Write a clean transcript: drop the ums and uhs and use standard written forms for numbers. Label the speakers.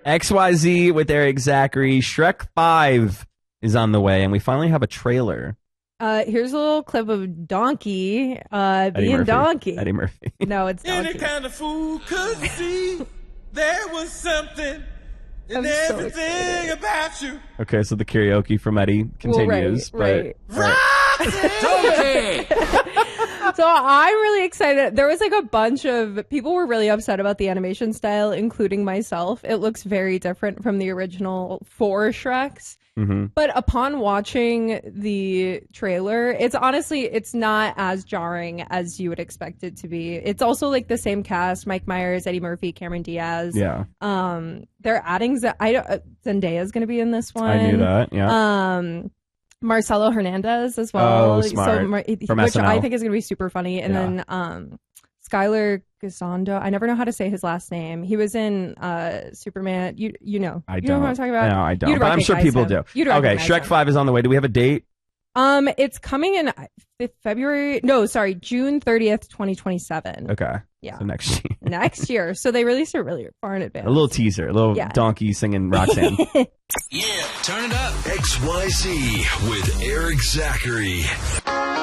Speaker 1: XYZ with Eric Zachary. Shrek 5 is on the way, and we finally have a trailer.
Speaker 2: Here's a little clip of Donkey being
Speaker 1: Murphy.
Speaker 2: Donkey.
Speaker 1: Eddie Murphy.
Speaker 2: No, it's Donkey.
Speaker 3: Any kind of fool could see there was something in everything about you.
Speaker 1: Okay, so the karaoke from Eddie continues.
Speaker 2: Right.
Speaker 3: Donkey!
Speaker 2: So I'm really excited. There was like a bunch of people were really upset about the animation style, including myself. It looks very different from the original 4 Shreks.
Speaker 1: Mm-hmm.
Speaker 2: But upon watching the trailer, it's not as jarring as you would expect it to be. It's also like the same cast: Mike Myers, Eddie Murphy, Cameron Diaz.
Speaker 1: Yeah.
Speaker 2: They're adding Zendaya's going to be in this one.
Speaker 1: I knew that. Yeah.
Speaker 2: Marcelo Hernandez as well.
Speaker 1: Oh, smart. From
Speaker 2: which
Speaker 1: SNL.
Speaker 2: I think is going to be super funny. And then Skylar Gisondo. I never know how to say his last name. He was in Superman. You know.
Speaker 1: I
Speaker 2: You
Speaker 1: don't.
Speaker 2: know what I'm talking about?
Speaker 1: No, I don't.
Speaker 2: You'd
Speaker 1: But I'm sure
Speaker 2: recognize
Speaker 1: people
Speaker 2: him.
Speaker 1: do.
Speaker 2: You'd
Speaker 1: Okay,
Speaker 2: recognize
Speaker 1: Shrek
Speaker 2: him.
Speaker 1: 5 is on the way. Do we have a date?
Speaker 2: It's coming in June 30th, 2027.
Speaker 1: Okay.
Speaker 2: Yeah.
Speaker 1: So next year.
Speaker 2: Next year. So they released it really far in advance.
Speaker 1: A little teaser. A little
Speaker 2: Yeah.
Speaker 1: donkey singing Roxanne.
Speaker 4: Yeah, turn it up. XYZ with Eric Zachary.